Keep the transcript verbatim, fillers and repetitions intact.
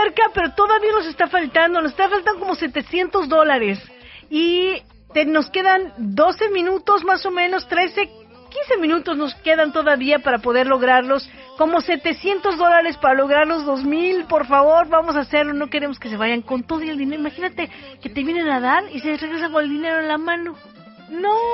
cerca, pero todavía nos está faltando, nos está faltando como setecientos dólares. Y te, nos quedan doce minutos más o menos, trece, quince minutos nos quedan todavía para poder lograrlos. Como setecientos dólares para lograr los dos mil, por favor, vamos a hacerlo. No queremos que se vayan con todo el dinero. Imagínate que te vienen a dar y se regresan con el dinero en la mano. No.